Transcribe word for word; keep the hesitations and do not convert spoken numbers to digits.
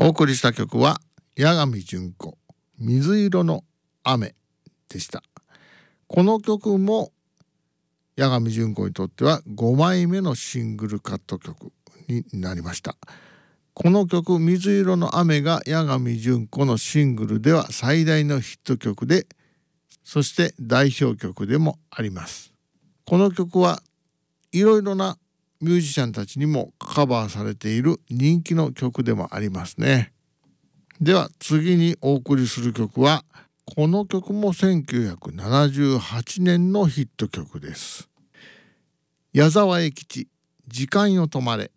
お送りした曲は八神純子水色の雨でした。この曲も八神純子にとってはごまいめのシングルカット曲になりました。この曲水色の雨が八神純子のシングルでは最大のヒット曲で、そして代表曲でもあります。この曲はいろいろなミュージシャンたちにもカバーされている人気の曲でもありますね。では次にお送りする曲は、この曲もせんきゅうひゃくななじゅうはちねんのヒット曲です。矢沢永吉、時間よ止まれ。